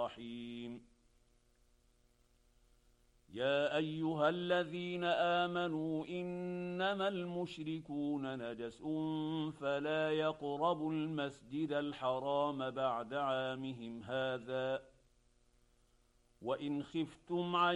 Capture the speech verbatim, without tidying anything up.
الرحيم يا ايها الذين امنوا انما المشركون نجس فلا يقربوا المسجد الحرام بعد عامهم هذا وان خفتم